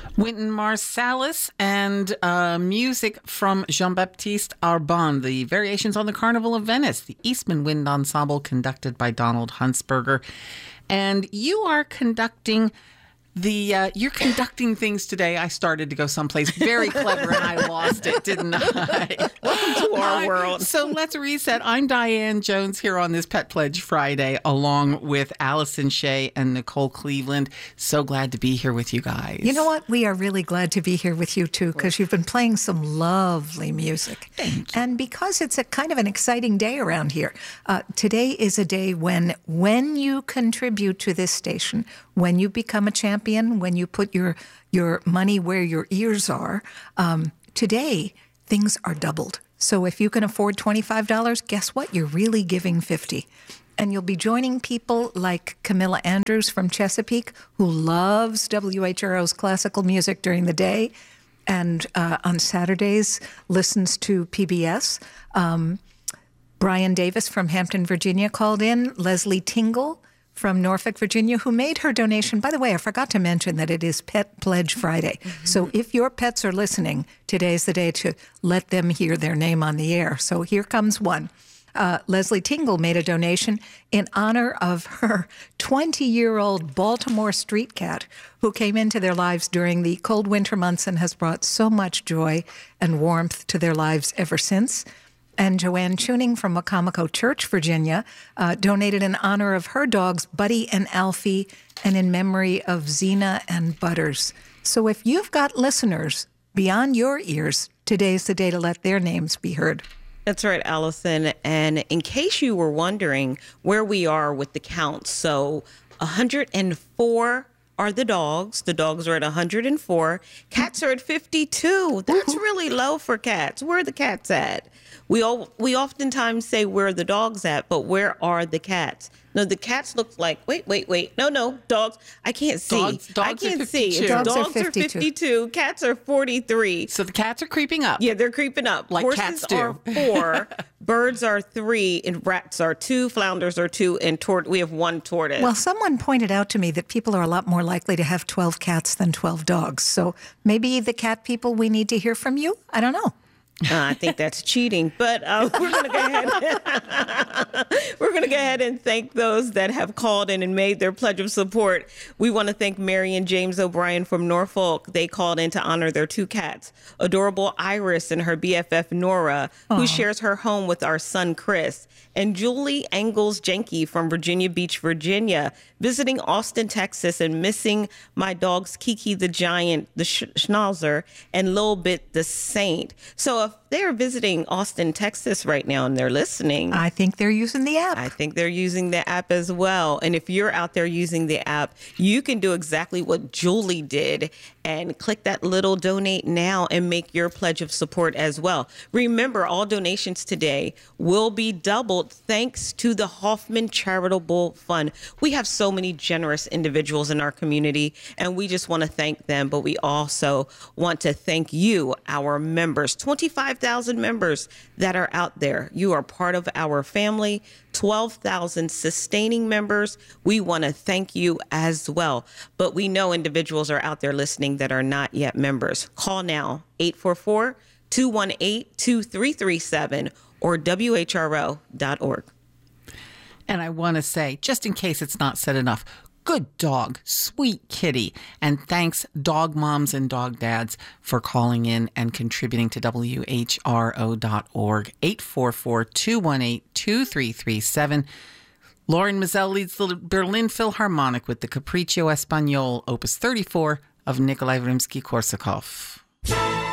Wynton Marsalis and music from Jean-Baptiste Arbon, the Variations on the Carnival of Venice, the Eastman Wind Ensemble conducted by Donald Huntsberger. And you are conducting you're conducting things today. I started to go someplace very clever and I lost it, didn't I? Welcome to our world. So let's reset. I'm Diane Jones here on this Pet Pledge Friday, along with Allison Shea and Nicole Cleveland. So glad to be here with you guys. You know what? We are really glad to be here with you too, because you've been playing some lovely music. Thank you. And because it's a kind of an exciting day around here. Today is a day when you contribute to this station, when you become a champion, when you put your money where your ears are, today things are doubled. So if you can afford $25, guess what? You're really giving $50. And you'll be joining people like Camilla Andrews from Chesapeake, who loves WHRO's classical music during the day, and on Saturdays listens to PBS. Brian Davis from Hampton, Virginia called in. Leslie Tingle from Norfolk, Virginia, who made her donation. By the way, I forgot to mention that it is Pet Pledge Friday. Mm-hmm. So if your pets are listening, today's the day to let them hear their name on the air. So here comes one. Leslie Tingle made a donation in honor of her 20-year-old Baltimore street cat who came into their lives during the cold winter months and has brought so much joy and warmth to their lives ever since. And Joanne Tuning from Wacomico Church, Virginia, donated in honor of her dogs, Buddy and Alfie, and in memory of Xena and Butters. So if you've got listeners beyond your ears, today's the day to let their names be heard. That's right, Allison. And in case you were wondering where we are with the counts, so 104 are the dogs. The dogs are at 104. Cats are at 52. That's really low for cats. Where are the cats at? We oftentimes say where are the dogs at, but where are the cats? No, the cats look like, wait. No, dogs. I can't see. Dogs I can't see. Dogs Dogs are are 52. Cats are 43. So the cats are creeping up. Yeah, they're creeping up. Like Horses cats do. are 4, birds are 3, and rats are 2, flounders are 2, and we have 1 tortoise. Well, someone pointed out to me that people are a lot more likely to have 12 cats than 12 dogs. So maybe the cat people, we need to hear from you. I don't know. I think that's cheating, but we're going to go ahead. We're going to go ahead and thank those that have called in and made their pledge of support. We want to thank Mary and James O'Brien from Norfolk. They called in to honor their 2 cats. Adorable Iris and her BFF Nora, who shares her home with our son Chris. And Julie Angles Jenke from Virginia Beach, Virginia, visiting Austin, Texas, and missing my dogs Kiki the Giant, the Schnauzer, and Lil Bit the Saint. So if they're visiting Austin, Texas right now and they're listening, I think they're using the app. I think they're using the app as well. And if you're out there using the app, you can do exactly what Julie did and click that little donate now and make your pledge of support as well. Remember, all donations today will be doubled thanks to the Hoffman Charitable Fund. We have so many generous individuals in our community, and we just want to thank them. But we also want to thank you, our members, 25,000 members that are out there. You are part of our family. 12,000 sustaining members. We want to thank you as well. But we know individuals are out there listening that are not yet members. Call now, 844-218-2337 or WHRO.org. And I want to say, just in case it's not said enough, good dog, sweet kitty. And thanks, dog moms and dog dads, for calling in and contributing to WHRO.org. 844-218-2337. Lauren Mazel leads the Berlin Philharmonic with the Capriccio Espagnol, Opus 34 of Nikolai Rimsky-Korsakov.